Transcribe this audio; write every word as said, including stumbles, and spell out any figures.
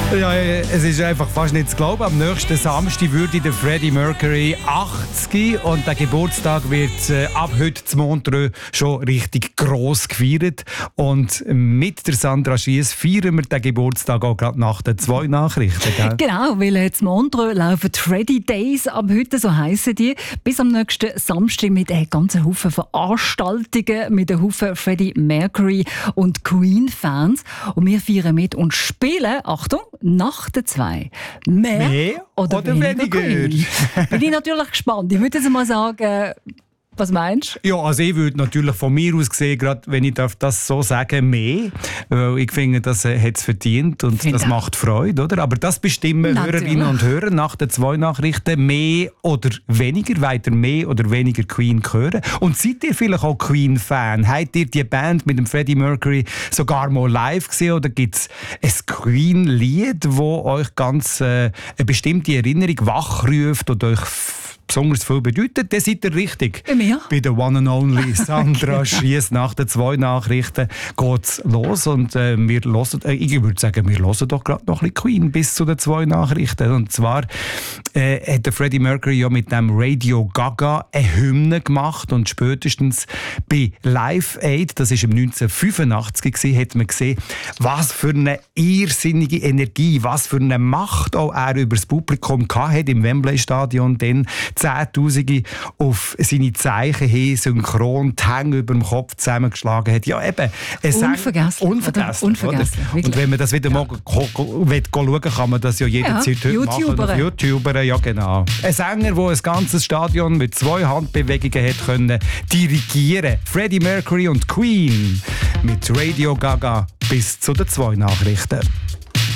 Ja, es ist einfach fast nicht zu glauben. Am nächsten Samstag würde der Freddie Mercury achtzig und der Geburtstag wird äh, ab heute zu Montreux schon richtig gross gefeiert. Und mit der Sandra Schiess feiern wir den Geburtstag auch gerade nach den zwei Nachrichten. Gell? Genau, weil jetzt Montreux laufen Freddie Days ab heute, so heissen die, bis am nächsten Samstag mit einem ganzen Haufen Veranstaltungen, mit einem Haufen Freddie Mercury und Queen-Fans. Und wir feiern mit und spielen, Achtung, nach den zwei. Mehr, Mehr oder, oder weniger? weniger? Queen. Bin ich natürlich gespannt. Ich würde jetzt mal sagen, was meinst du? Ja, also ich würde natürlich von mir aus gesehen, gerade wenn ich darf das so sagen, mehr. Weil ich finde, das äh, hat es verdient und Find das auch. macht Freude, oder? Aber das bestimmen Natürlich. Hörerinnen und Hörer nach den zwei Nachrichten, mehr oder weniger, weiter mehr oder weniger Queen hören. Und seid ihr vielleicht auch Queen-Fan? Habt ihr die Band mit dem Freddie Mercury sogar mal live gesehen oder gibt es ein Queen-Lied, das euch ganz äh, eine bestimmte Erinnerung wachruft oder euch besonders viel bedeutet, dann seid ihr richtig. Bei mir? Bei der One and Only Sandra Schiess. Nach den zwei Nachrichten geht's los und äh, wir hören, äh, ich würde sagen, wir hören doch gerade noch ein bisschen Queen bis zu den zwei Nachrichten. Und zwar äh, hat der Freddie Mercury ja mit dem Radio Gaga eine Hymne gemacht und spätestens bei Live Aid, das war im neunzehnhundertfünfundachtzig gewesen, hat man gesehen, was für eine irrsinnige Energie, was für eine Macht auch er über das Publikum hatte im Wembley-Stadion, dann Zehntausende auf seine Zeichen hin synchron die Hände über dem Kopf zusammengeschlagen hat. Ja, eben. Unvergesslich. Unvergesslich. Unvergesslich, oder? Und wenn man das wieder ja. mal schauen kann man das ja jederzeit ja, heute YouTuber. machen. Auf YouTuber, ja genau. Ein Sänger, der ein ganzes Stadion mit zwei Handbewegungen hat können dirigieren. Freddie Mercury und Queen mit Radio Gaga bis zu den zwei Nachrichten.